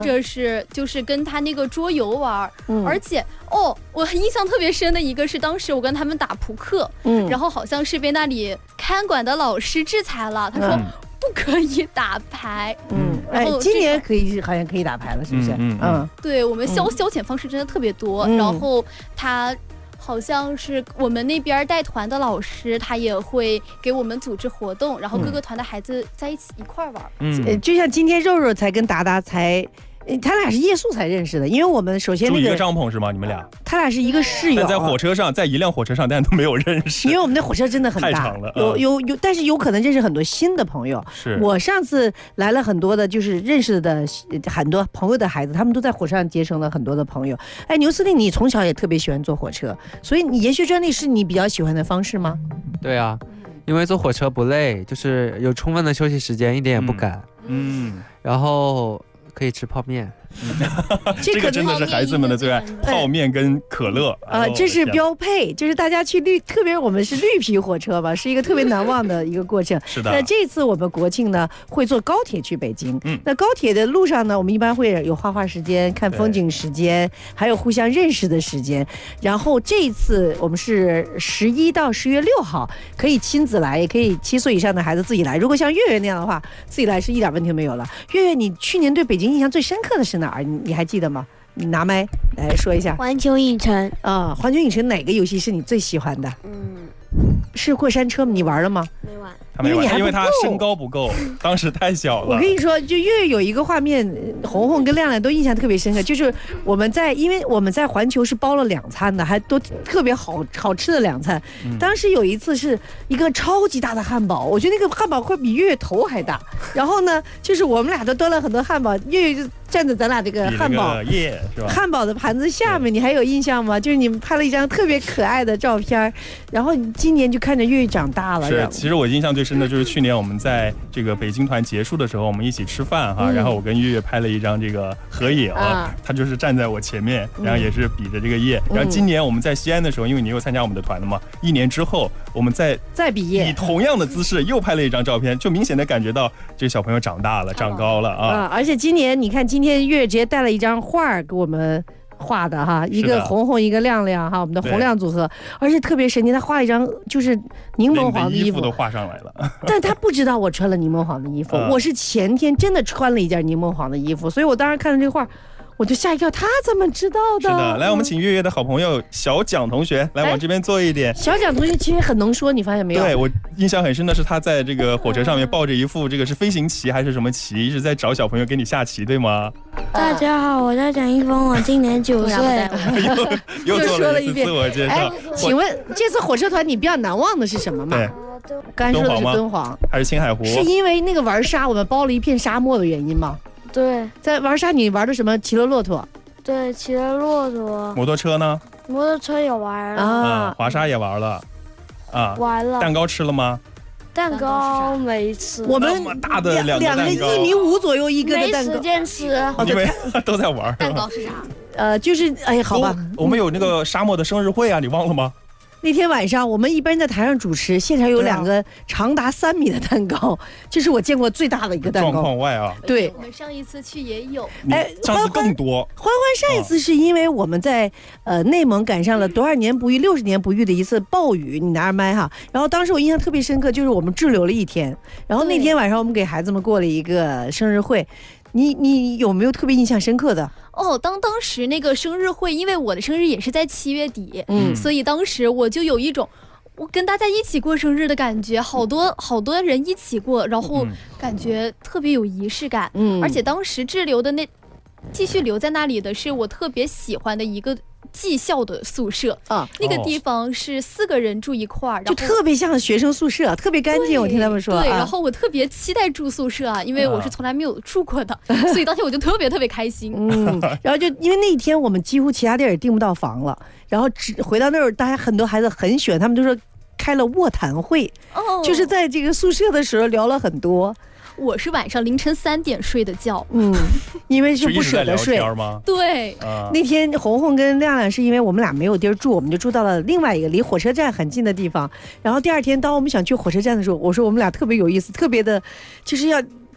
这是就是跟他那个桌游玩，而且我印象特别深的一个是当时我跟他们打扑克，然后好像是被那里看管的老师制裁了，他说不可以打牌。 今年好像可以打牌了，是不是？ 对，我们消遣方式真的特别多，然后他好像是我们那边带团的老师，他也会给我们组织活动，然后各个团的孩子在一块玩。 就像今天肉肉才跟达达他俩是夜宿才认识的，因为我们首先住一个帐篷是吗？你们俩？ 他俩是一个室友， 但在火车上，在一辆火车上，但都没有认识， 因为我们的火车真的很大， 太长了。 但是有可能认识很多新的朋友。 是我上次来了很多的，就是认识的很多朋友的孩子，他们都在火车上结成了很多的朋友。牛司令，你从小也特别喜欢坐火车，所以你研学专利是你比较喜欢的方式吗？ 对啊，因为坐火车不累，就是有充分的休息时间，一点也不赶。然后可以吃泡面。 这个真的是孩子们的最爱，泡面跟可乐这是标配，就是大家去特别我们是绿皮火车吧，是一个特别难忘的一个过程。 是的。 那这次我们国庆呢会坐高铁去北京，那高铁的路上呢，我们一般会有画画时间、看风景时间，还有互相认识的时间。然后这一次我们是11到10月6号，可以亲子来，也可以7岁以上的孩子自己来。如果像月月那样的话，自己来是一点问题都没有了。月月，你去年对北京印象最深刻的是哪儿？你还记得吗？你拿麦来说一下。 环球影城环球影城哪个游戏是你最喜欢的？是过山车吗？你玩了吗？ 没玩。 他没玩，因为他身高不够，当时太小了。 我跟你说，就月月有一个画面，红红跟亮亮都印象特别深刻，就是因为我们在环球是包了2餐的，还都特别好吃的2餐。当时有一次是一个超级大的汉堡，我觉得那个汉堡块比月月头还大。然后呢，就是我们俩都端了很多汉堡，月月就站在咱俩这个汉堡的盘子下面，你还有印象吗？就是你们拍了一张特别可爱的照片，然后今年就看着月月长大了。 是，其实我印象最深的就是去年我们在这个北京团结束的时候，我们一起吃饭然后我跟月月拍了一张这个合影，他就是站在我前面，然后也是比着这个耶。然后今年我们在西安的时候，因为你又参加我们的团了嘛，1年之后我们再比耶，以同样的姿势又拍了一张照片，就明显的感觉到这个小朋友长大了，长高了而且今年你看，今天月月直接带了一张画给我们画的一个红红一个亮亮我们的红亮组合，而且特别神奇，他画了一张就是柠檬黄的衣服都画上来了， 但他不知道我穿了柠檬黄的衣服，我是前天真的穿了一件柠檬黄的衣服，所以我当时看到这个画我就吓一跳，他怎么知道的？ 是的，来，我们请月月的好朋友小蒋同学来往这边坐一点。 小蒋同学其实很能说，你发现没有？ 对，我印象很深的是他在这个火车上面抱着一副这个是飞行棋还是什么棋，一直在找小朋友给你下棋，对吗？ 大家好，我叫蒋一峰，我今年9岁。 又做了一次自我介绍。 请问这次火车团你比较难忘的是什么吗？刚才说的是敦煌还是青海湖？ 是因为那个玩沙，我们包了一片沙漠的原因吗？ 对， 在玩沙你玩的什么？骑了骆驼？ 对，骑了骆驼。 摩托车呢？ 摩托车也玩了滑沙也玩了玩了。 蛋糕吃了吗？ 蛋糕没吃。 我们那么大的两个 1.5米左右一个的蛋糕， 没时间吃， 因为都在玩。 蛋糕是啥？ 就是好吧， 我们有那个沙漠的生日会你忘了吗？ 那天晚上我们一般在台上主持，现场有2个长达3米的蛋糕，这是我见过最大的一个蛋糕。 状况外对， 我们上一次去也有。 上次更多。 欢上一次是因为我们在内蒙赶上了多少年不遇60年不遇的一次暴雨，你拿着麦然后当时我印象特别深刻，就是我们滞留了1天，然后那天晚上我们给孩子们过了一个生日会。你有没有特别印象深刻的？ 当时那个生日会，因为我的生日也是在7月底，所以当时我就有一种我跟大家一起过生日的感觉，好多人一起过，然后感觉特别有仪式感。而且当时滞留的继续留在那里的是我特别喜欢的一个技校的宿舍那个地方是4个人住一块儿， 就特别像学生宿舍，特别干净。我听他们说， 对，然后我特别期待住宿舍因为我是从来没有住过的，所以当天我就特别开心。 然后就因为那一天我们几乎其他地儿也订不到房了，然后回到那儿，大家很多孩子很喜欢，他们都说开了卧谈会，就是在这个宿舍的时候聊了很多。 我是晚上凌晨3点睡的觉， 因为是不舍得睡吗？ 对， 那天红红跟亮亮是因为我们俩没有地儿住，我们就住到了另外一个离火车站很近的地方。然后第2天，当我们想去火车站的时候，我说我们俩特别有意思，特别的，就是要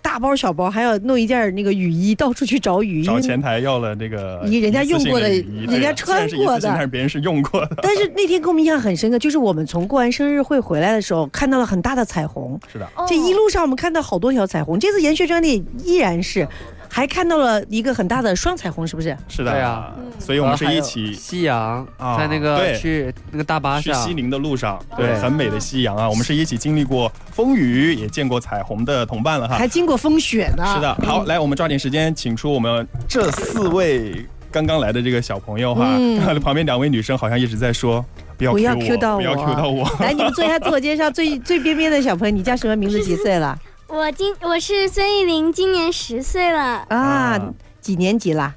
大包小包，还要弄一件那个雨衣，到处去找雨衣。 找前台要了那个人家用过的，人家穿过的， 但是别人是用过的。 但是那天给我们印象很深刻，就是我们从过完生日会回来的时候，看到了很大的彩虹。 是的， 这一路上我们看到好多条彩虹。这次研学专利依然是。还看到了一个很大的双彩虹，是不是？ 是的，对啊，所以我们是一起夕阳，在那个去那个大巴上， 去西宁的路上，对，很美的夕阳啊。我们是一起经历过风雨，也见过彩虹的同伴了哈， 还经过风雪呢。 是的，好，来，我们抓紧时间，请出我们这4位刚刚来的这个小朋友哈。旁边2位女生好像一直在说。不要 Q 到我。 来，你们做一下自我介绍，最边边的小朋友，你叫什么名字？几岁了？ 我是孙艺林，今年10岁了啊。几年级啦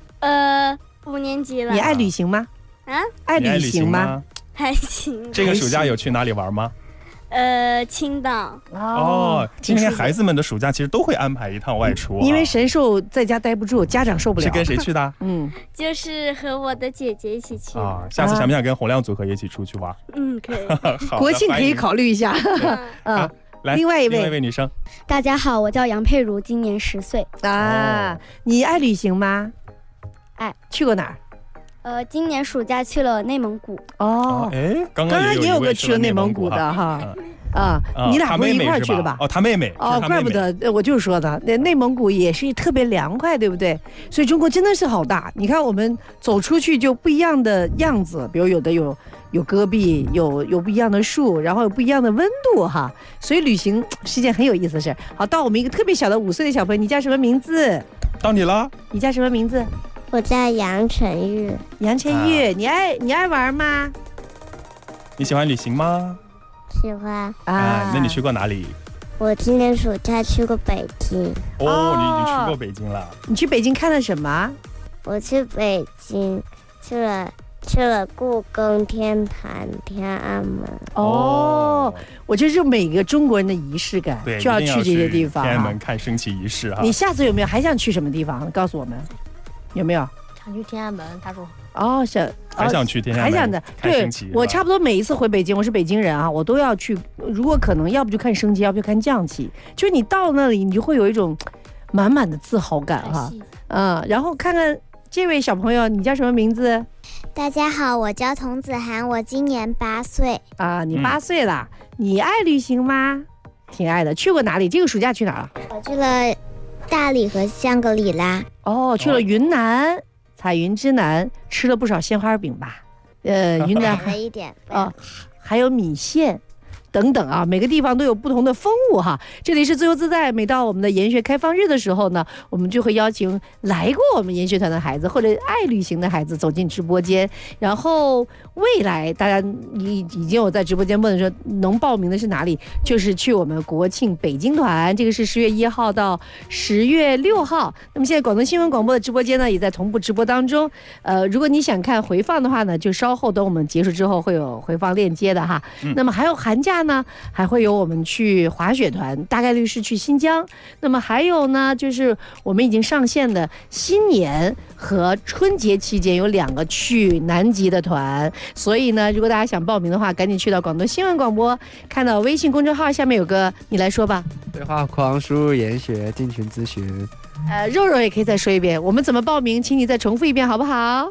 ？5年级了。 你爱旅行吗？ 啊？ 爱旅行吗？ 还行。 这个暑假有去哪里玩吗？ 青岛。 哦，今天孩子们的暑假其实都会安排一趟外出， 因为神兽在家待不住，家长受不了。 是跟谁去的？ 就是和我的姐姐一起去啊。下次想不想跟洪亮组合一起出去玩？ 可以。 国庆可以考虑一下。来，另外一位女生。 大家好，我叫杨佩如，今年10岁啊。你爱旅行吗？ 爱。 去过哪儿？ 今年暑假去了内蒙古。 哦，刚刚也有个去了内蒙古的哈。你俩不是一块儿去的吧？ 他妹妹。 怪不得，我就是说的，内蒙古也是特别凉快，对不对？所以中国真的是好大。你看我们走出去就不一样的样子，比如有的有戈壁，有不一样的树，然后有不一样的温度哈。所以旅行是件很有意思的事。好，到我们一个特别小的5岁的小朋友，你叫什么名字？ 到你了。 你叫什么名字？ 我叫杨晨玉。 杨晨玉，你爱玩吗？ 你喜欢旅行吗？ 喜欢啊。那你去过哪里？ 我今年暑假去过北京。 哦，你已经去过北京了。 你去北京看了什么？ 我去北京去了故宫、天坛、天安门。 哦，我觉得就每个中国人的仪式感，就要去这些地方。 天安门看升旗仪式啊。 你下次有没有还想去什么地方？告诉我们，有没有？ 想去天安门，他说。 哦， 还想去天安门， 还想的。对，我差不多每一次回北京，我是北京人啊，我都要去。如果可能，要不就看升旗，要不就看降旗。就是你到那里，你就会有一种满满的自豪感哈。然后看看这位小朋友，你叫什么名字？ 大家好，我叫童子涵，我今年8岁。 啊，你8岁了，你爱旅行吗？挺爱的。去过哪里？这个暑假去哪儿了？ 我去了大理和香格里拉。 哦，去了云南。彩云之南，吃了不少鲜花饼吧？云南还一点还有米线等等啊，每个地方都有不同的风物哈。这里是自由自在，每到我们的研学开放日的时候呢，我们就会邀请来过我们研学团的孩子或者爱旅行的孩子走进直播间。然后未来大家已经有在直播间问的说能报名的是哪里，就是去我们国庆北京团，这个是10月1号到10月6号。那么现在广东新闻广播的直播间呢也在同步直播当中。如果你想看回放的话呢，就稍后等我们结束之后会有回放链接的哈。那么还有寒假呢，还会有我们去滑雪团，大概率是去新疆。那么还有呢，就是我们已经上线的新年和春节期间有2个去南极的团。所以呢，如果大家想报名的话，赶紧去到广东新闻广播，看到微信公众号下面有个，你来说吧。 对话框输入研学进群咨询。 肉肉也可以再说一遍，我们怎么报名，请你再重复一遍好不好？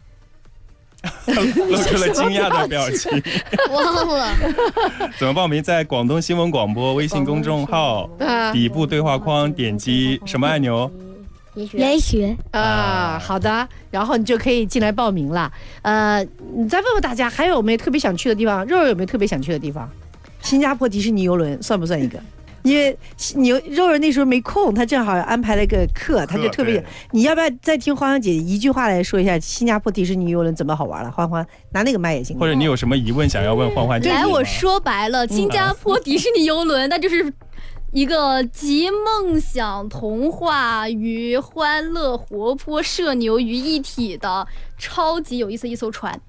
露出了惊讶的表情。 忘了怎么报名？在广东新闻广播微信公众号底部对话框点击什么按钮？ 研学啊，好的，然后你就可以进来报名了。你再问问大家还有没有特别想去的地方？肉肉有没有特别想去的地方？新加坡迪士尼游轮算不算一个？因为肉肉那时候没空，他正好安排了一个课，他就特别。你要不要再听欢欢姐一句话来说一下新加坡迪士尼游轮怎么好玩了？欢欢拿那个麦也行。 或者你有什么疑问想要问欢欢姐？ 来，我说白了，新加坡迪士尼游轮，那就是一个集梦想、童话与欢乐、活泼、社牛于一体的超级有意思一艘船。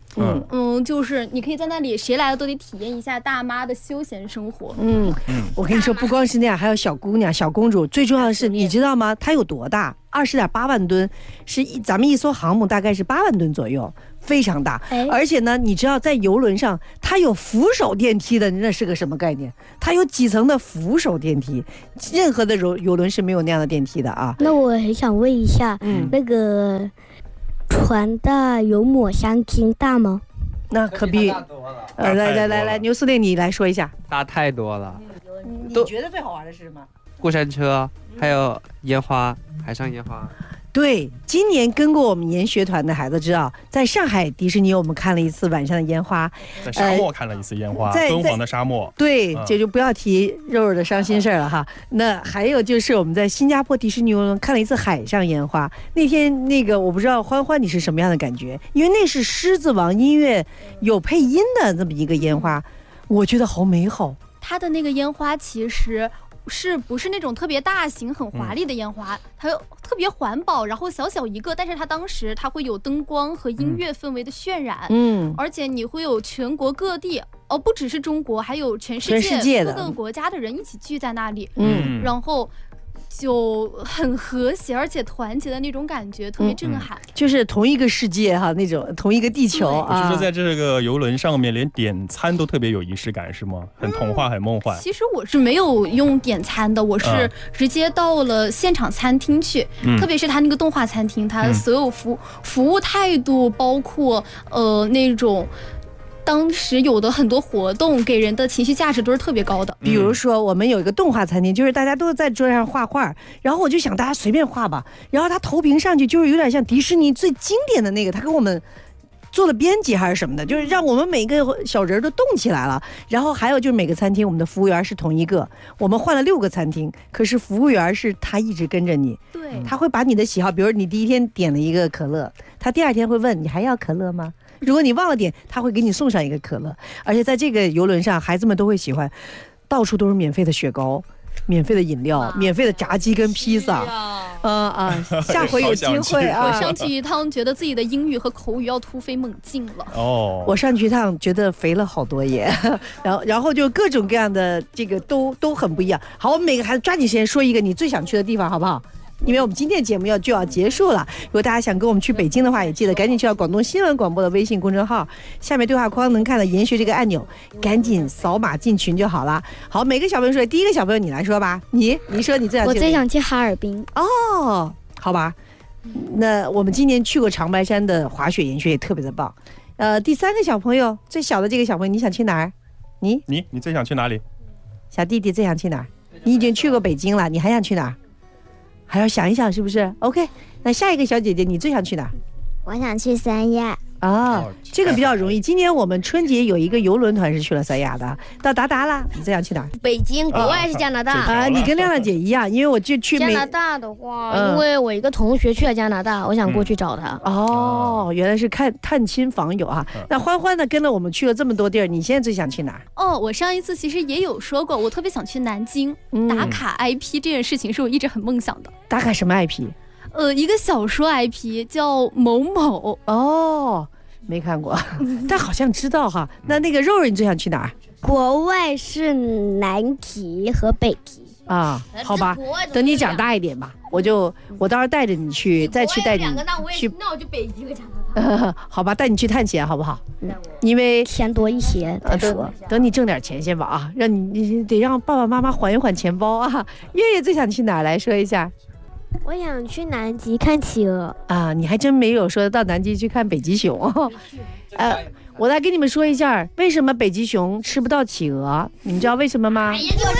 就是你可以在那里，谁来了都得体验一下大妈的休闲生活。 我跟你说，不光是那样，还有小姑娘、小公主。最重要的是，你知道吗？它有多大？20.8万吨，咱们一艘航母大概是8万吨左右，非常大。而且呢，你知道在游轮上它有扶手电梯的，那是个什么概念？它有几层的扶手电梯，任何的游轮是没有那样的电梯的啊。 那我很想问一下，那个船的有抹香鲸大吗？ 那可比来，牛司令你来说一下， 大太多了。 你觉得最好玩的是什么？ 过山车，还有烟花，海上烟花。 对，今年跟过我们研学团的孩子知道，在上海迪士尼我们看了一次晚上的烟花， 在沙漠看了一次烟花，敦煌的沙漠。对， 这就不要提肉肉的伤心事了哈。那还有就是我们在新加坡迪士尼看了一次海上烟花，那天那个我不知道欢欢你是什么样的感觉，因为那是狮子王音乐有配音的这么一个烟花，我觉得好美好。 它的那个烟花其实是不是那种特别大型很华丽的烟花，它特别环保，然后小小一个，但是它当时它会有灯光和音乐氛围的渲染，而且你会有全国各地不只是中国，还有全世界各个国家的人一起聚在那里，然后就很和谐而且团结的那种感觉，特别震撼。 就是同一个世界哈，那种同一个地球啊。 我是说，在这个游轮上面，连点餐都特别有仪式感，是吗？很童话，很梦幻。 其实我是没有用点餐的，我是直接到了现场餐厅去，特别是他那个动画餐厅，他所有服务态度，包括那种。当时有的很多活动给人的情绪价值都是特别高的， 比如说我们有一个动画餐厅，就是大家都在桌上画画，然后我就想大家随便画吧，然后他投屏上去就是有点像迪士尼最经典的那个，他给我们做了编辑还是什么的，就是让我们每个小人都动起来了。然后还有就是每个餐厅我们的服务员是同一个，我们换了6个餐厅，可是服务员是他一直跟着你， 对， 他会把你的喜好，比如你第一天点了一个可乐，他第2天会问你还要可乐吗？如果你忘了点，他会给你送上一个可乐。而且在这个游轮上，孩子们都会喜欢，到处都是免费的雪糕、免费的饮料、免费的炸鸡跟披萨。下回有机会啊！ 上去一趟，觉得自己的英语和口语要突飞猛进了。 我上去一趟，觉得肥了好多耶。然后就各种各样的这个都很不一样。好，我们每个孩子抓紧时间说一个你最想去的地方，好不好？因为我们今天节目就要结束了，如果大家想跟我们去北京的话，也记得赶紧去到广东新闻广播的微信公众号，下面对话框能看到研学这个按钮，赶紧扫码进群就好了。好，每个小朋友说，第一个小朋友你来说吧，你说你最想去？ 我最想去哈尔滨。 哦，好吧，那我们今年去过长白山的滑雪研学也特别的棒。第3个小朋友，最小的这个小朋友，你想去哪儿？你最想去哪里？ 小弟弟最想去哪儿？你已经去过北京了，你还想去哪儿？还要想一想是不是 OK？ 那下一个小姐姐你最想去哪？ 我想去三亚这个比较容易。今年我们春节有一个游轮团是去了三亚的，到达达了。你最想去哪？ 北京，国外是加拿大你跟亮亮姐一样，因为我就去加拿大的话，因为我一个同学去了加拿大，我想过去找他。 原来是探亲访友啊。那欢欢呢，跟了我们去了这么多地儿，你现在最想去哪？ 我上一次其实也有说过，我特别想去南京打卡 IP 这件事情是我一直很梦想的。 打卡什么 IP？ 一个小说 IP 叫某某。 没看过，但好像知道哈。那个肉肉你最想去哪儿？ 国外是南极和北极好吧，等你长大一点吧，我到时候带着你去，再去带你去。 那我就北极和加拿大。 好吧，带你去探险好不好？因为钱多一些再说。 等你挣点钱先吧让你得让爸爸妈妈缓一缓钱包啊。月月最想去哪儿来说一下？ 我想去南极看企鹅你还真没有说到南极去看北极熊我来跟你们说一下，为什么北极熊吃不到企鹅？你们知道为什么吗？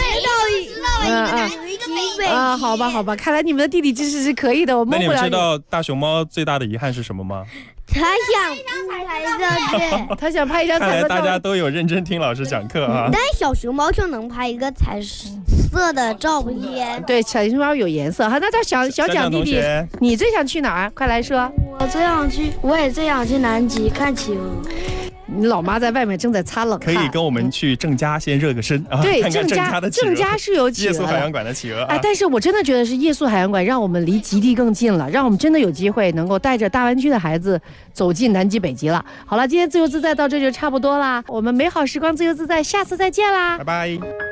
好吧，看来你们的地理知识是可以的，我蒙不了你。 那你们知道大熊猫最大的遗憾是什么吗？ 他想拍一张彩色照片。 看来大家都有认真听老师讲课啊。 但小熊猫就能拍一个彩色的照片。 对，小熊猫有颜色。好，那到小蒋弟弟，你最想去哪儿？快来说。 我也最想去南极看企鹅。 你老妈在外面正在擦冷汗， 可以跟我们去郑家先热个身啊， 对， 看看郑家的企鹅， 郑家是有企鹅， 夜宿海洋馆的企鹅。 哎，但是我真的觉得是夜宿海洋馆让我们离极地更近了，让我们真的有机会能够带着大湾区的孩子走进南极北极了。好了，今天自由自在到这就差不多啦，我们美好时光自由自在，下次再见啦， 拜拜。